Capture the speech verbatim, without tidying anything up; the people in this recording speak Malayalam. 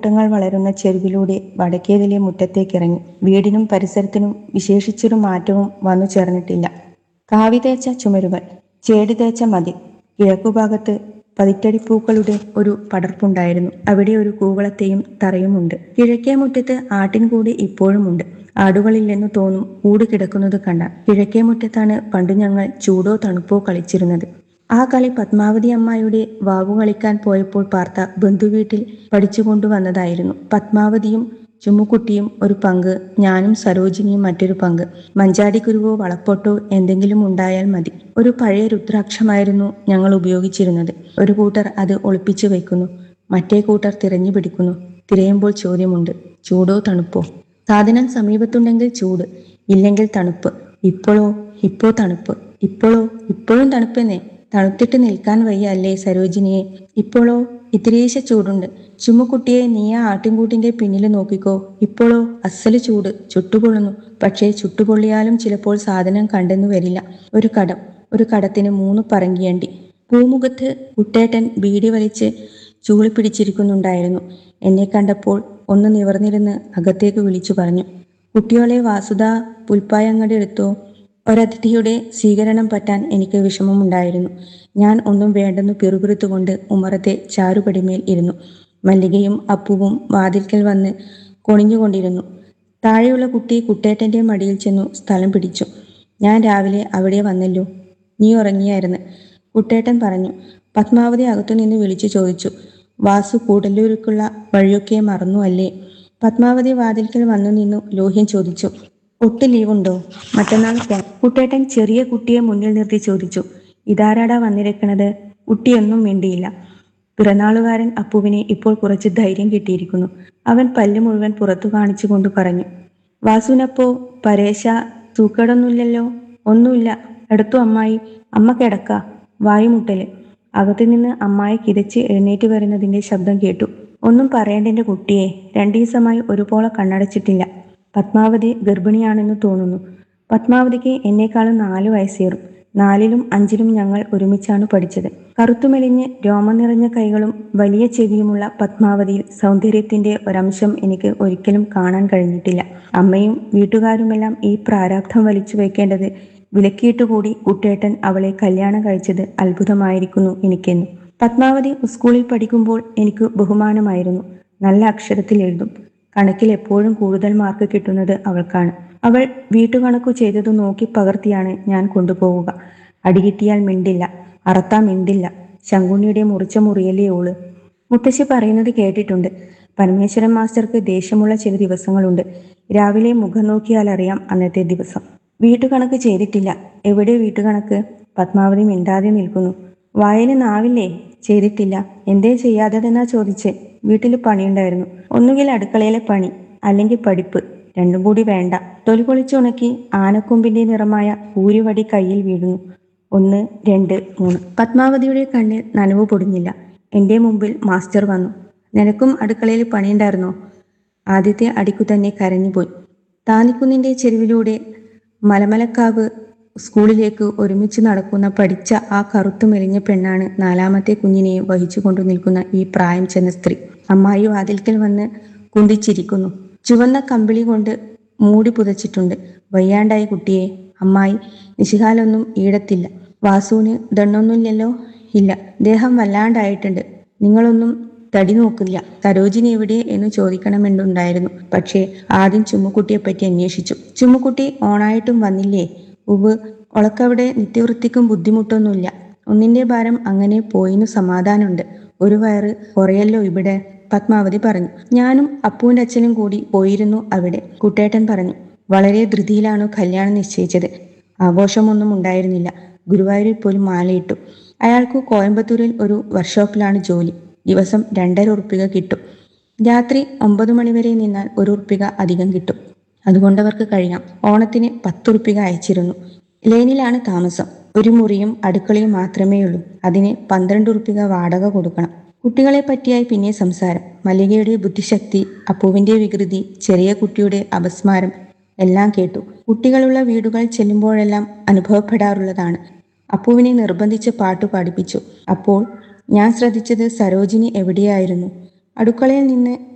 തോട്ടങ്ങൾ വളരുന്ന ചെരുവിലൂടെ വടക്കേതിലെ മുറ്റത്തേക്കിറങ്ങി. വീടിനും പരിസരത്തിനും വിശേഷിച്ചൊരു മാറ്റവും വന്നു ചേർന്നിട്ടില്ല. കാവി തേച്ച ചുമരുകൾ, ചേടി തേച്ച മതിൽ, കിഴക്കുഭാഗത്ത് പതിറ്റടിപ്പൂക്കളുടെ ഒരു പടർപ്പുണ്ടായിരുന്നു. അവിടെ ഒരു കൂവളത്തെയും തറയുമുണ്ട്. കിഴക്കേ മുറ്റത്ത് ആട്ടിൻകൂട് ഇപ്പോഴുമുണ്ട്. ആടുകളില്ലെന്നു തോന്നും കൂട് കിടക്കുന്നത് കണ്ടാൽ. കിഴക്കേ മുറ്റത്താണ് പണ്ടു ഞങ്ങൾ ചൂടോ തണുപ്പോ കളിച്ചിരുന്നത്. ആ കളി പത്മാവതി അമ്മായിയുടെ വാവു കളിക്കാൻ പോയപ്പോൾ പാർത്ത ബന്ധുവീട്ടിൽ പഠിച്ചുകൊണ്ടുവന്നതായിരുന്നു. പത്മാവതിയും ചുമ്മുക്കുട്ടിയും ഒരു പങ്ക്, ഞാനും സരോജിനിയും മറ്റൊരു പങ്ക്. മഞ്ചാടിക്കുരുവോ വളപ്പൊട്ടോ എന്തെങ്കിലും ഉണ്ടായാൽ മതി. ഒരു പഴയ രുദ്രാക്ഷമായിരുന്നു ഞങ്ങൾ ഉപയോഗിച്ചിരുന്നത്. ഒരു കൂട്ടർ അത് ഒളിപ്പിച്ചു വയ്ക്കുന്നു, മറ്റേ കൂട്ടർ തിരഞ്ഞു പിടിക്കുന്നു. തിരയുമ്പോൾ ചോദ്യമുണ്ട്, ചൂടോ തണുപ്പോ? സാധനം സമീപത്തുണ്ടെങ്കിൽ ചൂട്, ഇല്ലെങ്കിൽ തണുപ്പ്. ഇപ്പോഴോ? ഇപ്പോ തണുപ്പ്. ഇപ്പോഴോ? ഇപ്പോഴും തണുപ്പെന്നേ. തണുത്തിട്ട് നിൽക്കാൻ വയ്യ അല്ലേ സരോജിനിയെ? ഇപ്പോഴോ? ഇത്തിരീശ ചൂടുണ്ട്. ചുമ്മുക്കുട്ടിയെ, നീ ആ ആട്ടിൻകൂട്ടിന്റെ പിന്നിൽ നോക്കിക്കോ. ഇപ്പോഴോ? അസ്സല് ചൂട്, ചുട്ടുപൊള്ളുന്നു. പക്ഷേ ചുട്ടുപൊള്ളിയാലും ചിലപ്പോൾ സാധനം കണ്ടെന്നു വരില്ല. ഒരു കടം, ഒരു കടത്തിന് മൂന്ന് പറങ്കിയണ്ടി. പൂമുഖത്ത് കുട്ടേട്ടൻ ബീഡി വലിച്ച് ചൂളി പിടിച്ചിരിക്കുന്നുണ്ടായിരുന്നു. എന്നെ കണ്ടപ്പോൾ ഒന്ന് നിവർന്നിരുന്ന് അകത്തേക്ക് വിളിച്ചു പറഞ്ഞു, കുട്ടിയോളെ വാസുദ പുൽപ്പായങ്ങടി എടുത്തോ. ഒരതിഥിയുടെ സ്വീകരണം പറ്റാൻ എനിക്ക് വിഷമമുണ്ടായിരുന്നു. ഞാൻ ഒന്നും വേണ്ടെന്നു പിറുപിറുത്തുകൊണ്ട് ഉമ്മറത്തെ ചാരുപടിമേൽ ഇരുന്നു. മല്ലികയും അപ്പുവും വാതിൽക്കൽ വന്ന് കൊണിഞ്ഞുകൊണ്ടിരുന്നു. താഴെയുള്ള കുട്ടി കുട്ടേട്ടന്റെ മടിയിൽ ചെന്നു സ്ഥലം പിടിച്ചു. ഞാൻ രാവിലെ അവിടെ വന്നല്ലോ. നീ ഉറങ്ങിയായിരുന്നു, കുട്ടേട്ടൻ പറഞ്ഞു. പത്മാവതി അകത്തുനിന്ന് വിളിച്ചു ചോദിച്ചു, വാസു കൂടല്ലൂർക്കുള്ള വഴിയൊക്കെ മറന്നു അല്ലേ? പത്മാവതി വാതിൽക്കൽ വന്നു നിന്നു ലോഹ്യം ചോദിച്ചു, ഒട്ട് ലീവുണ്ടോ? മറ്റന്നാൾ പോ. കുട്ടേട്ടൻ ചെറിയ കുട്ടിയെ മുന്നിൽ നിർത്തി ചോദിച്ചു, ഇതാരാടാ വന്നിരിക്കണത്? കുട്ടിയൊന്നും മിണ്ടിയില്ല. പിറന്നാളുകാരൻ അപ്പുവിനെ ഇപ്പോൾ കുറച്ച് ധൈര്യം കിട്ടിയിരിക്കുന്നു. അവൻ പല്ല് മുഴുവൻ പുറത്തു കാണിച്ചു കൊണ്ട് പറഞ്ഞു, വാസുവിനപ്പോ പരേശ തൂക്കേടൊന്നുമില്ലല്ലോ? ഒന്നുമില്ല. എടുത്തു അമ്മായി. അമ്മ കിടക്ക. വായുമുട്ടല്. അകത്തുനിന്ന് അമ്മായി കിതച്ച് എഴുന്നേറ്റ് വരുന്നതിന്റെ ശബ്ദം കേട്ടു. ഒന്നും പറയണ്ടെന്റെ കുട്ടിയെ, രണ്ടീസമായി ഒരുപോലെ കണ്ണടച്ചിട്ടില്ല. പത്മാവതി ഗർഭിണിയാണെന്ന് തോന്നുന്നു. പത്മാവതിക്ക് എന്നെക്കാളും നാലു വയസ്സേറും. നാലിലും അഞ്ചിലും ഞങ്ങൾ ഒരുമിച്ചാണ് പഠിച്ചത്. കറുത്തുമെലിഞ്ഞ് രോമം നിറഞ്ഞ കൈകളും വലിയ ചെവിയുമുള്ള പത്മാവതിയിൽ സൗന്ദര്യത്തിന്റെ ഒരംശം എനിക്ക് ഒരിക്കലും കാണാൻ കഴിഞ്ഞിട്ടില്ല. അമ്മയും വീട്ടുകാരുമെല്ലാം ഈ പ്രാരാബ്ധം വലിച്ചു വെക്കേണ്ടത് വിലക്കിയിട്ടുകൂടി കുട്ടേട്ടൻ അവളെ കല്യാണം കഴിച്ചത് അത്ഭുതമായിരിക്കുന്നു എനിക്കെന്നു. പത്മാവതി സ്കൂളിൽ പഠിക്കുമ്പോൾ എനിക്ക് ബഹുമാനമായിരുന്നു. നല്ല അക്ഷരത്തിൽ എഴുതും. കണക്കിൽ എപ്പോഴും കൂടുതൽ മാർക്ക് കിട്ടുന്നത് അവൾക്കാണ്. അവൾ വീട്ടുകണക്കു ചെയ്തതു നോക്കി പകർത്തിയാണ് ഞാൻ കൊണ്ടുപോവുക. അടികിട്ടിയാൽ മിണ്ടില്ല, അറത്താ മിണ്ടില്ല. ശങ്കുണ്ണിയുടെ മുറിച്ച മുറിയല്ലേ ഓള്. മുത്തശ്ശി പറയുന്നത് കേട്ടിട്ടുണ്ട്. പരമേശ്വരൻ മാസ്റ്റർക്ക് ദേഷ്യമുള്ള ചില ദിവസങ്ങളുണ്ട്. രാവിലെ മുഖം നോക്കിയാൽ അറിയാം അന്നത്തെ ദിവസം. വീട്ടുകണക്ക് ചെയ്തിട്ടില്ല. എവിടെ വീട്ടുകണക്ക്? പത്മാവതി മിണ്ടാതെ നിൽക്കുന്നു. വായല് നാവില്ലേ? ചെയ്തിട്ടില്ല. എന്തേ ചെയ്യാതെന്നാ ചോദിച്ചേ? വീട്ടിൽ പണിയുണ്ടായിരുന്നു. ഒന്നുകിൽ അടുക്കളയിലെ പണി, അല്ലെങ്കിൽ പഠിപ്പ്. രണ്ടും കൂടി വേണ്ട. തൊലി പൊളിച്ചുണക്കി ആനക്കൊമ്പിന്റെ നിറമായ ഊരുവടി കയ്യിൽ വീഴുന്നു. ഒന്ന്, രണ്ട്, മൂന്ന്. പത്മാവതിയുടെ കണ്ണിൽ നനവ് പൊടിഞ്ഞില്ല. എന്റെ മുമ്പിൽ മാസ്റ്റർ വന്നു. നിനക്കും അടുക്കളയിൽ പണിയുണ്ടായിരുന്നോ? ആദ്യത്തെ അടിക്കു തന്നെ കരഞ്ഞുപോയി. താന്നിക്കുന്നിന്റെ ചെരുവിലൂടെ മലമലക്കാവ് സ്കൂളിലേക്ക് ഒരുമിച്ച് നടക്കുന്ന പഠിച്ച ആ കറുത്തു മെലിഞ്ഞ പെണ്ണാണ് നാലാമത്തെ കുഞ്ഞിനെ വഹിച്ചു കൊണ്ടു നിൽക്കുന്ന ഈ പ്രായം ചെന്ന സ്ത്രീ. അമ്മായി വാതിൽക്കൽ വന്ന് കുന്തിച്ചിരിക്കുന്നു. ചുവന്ന കമ്പിളി കൊണ്ട് മൂടി പുതച്ചിട്ടുണ്ട്. വയ്യാണ്ടായി കുട്ടിയെ. അമ്മായി, നിശികാലൊന്നും ഈടത്തില്ല. വാസുവിന് ദണ്ണൊന്നുമില്ലല്ലോ? ഇല്ല, ദേഹം വല്ലാണ്ടായിട്ടുണ്ട്. നിങ്ങളൊന്നും തടി നോക്കില്ല. സരോജിനി എവിടെ എന്ന് ചോദിക്കണമെന്നുണ്ടായിരുന്നു. പക്ഷേ ആദ്യം ചുമ്മുക്കുട്ടിയെ പറ്റി അന്വേഷിച്ചു. ചുമ്മുക്കുട്ടി ഓണായിട്ടും വന്നില്ലേ? ഉവ്, ഒളക്കവിടെ നിത്യവൃത്തിക്കും ബുദ്ധിമുട്ടൊന്നുമില്ല. ഒന്നിന്റെ ഭാരം അങ്ങനെ പോയിന്നു സമാധാനമുണ്ട്. ഒരു വയറ് കുറയല്ലോ ഇവിടെ, പത്മാവതി പറഞ്ഞു. ഞാനും അപ്പുവിന്റെ അച്ഛനും കൂടി പോയിരുന്നു അവിടെ, കുട്ടേട്ടൻ പറഞ്ഞു. വളരെ ധൃതിയിലാണു കല്യാണം നിശ്ചയിച്ചത്. ആഘോഷമൊന്നും ഉണ്ടായിരുന്നില്ല. ഗുരുവായൂരിൽ പോലും മാലയിട്ടു. അയാൾക്ക് കോയമ്പത്തൂരിൽ ഒരു വർക്ക്ഷോപ്പിലാണ് ജോലി. ദിവസം രണ്ടര ഉറുപ്പിക കിട്ടും. രാത്രി ഒമ്പത് മണിവരെ നിന്നാൽ ഒരു ഉറുപ്പിക അധികം കിട്ടും. അതുകൊണ്ടവർക്ക് കഴിയാം. ഓണത്തിന് പത്തുറുപ്പിക അയച്ചിരുന്നു. ലേനിലാണ് താമസം. ഒരു മുറിയും അടുക്കളയും മാത്രമേയുള്ളൂ. അതിന് പന്ത്രണ്ട് ഉറുപ്പിക വാടക കൊടുക്കണം. കുട്ടികളെ പറ്റിയായി പിന്നെ സംസാരം. മല്ലികയുടെ ബുദ്ധിശക്തി, അപ്പുവിന്റെ വികൃതി, ചെറിയ കുട്ടിയുടെ അപസ്മാരം എല്ലാം കേട്ടു. കുട്ടികളുള്ള വീടുകൾ ചെല്ലുമ്പോഴെല്ലാം അനുഭവപ്പെടാറുള്ളതാണ്. അപ്പുവിനെ നിർബന്ധിച്ച് പാട്ടു പാടിപ്പിച്ചു. അപ്പോൾ ഞാൻ ശ്രദ്ധിച്ചത് സരോജിനി എവിടെയായിരുന്നു. അടുക്കളയിൽ നിന്ന്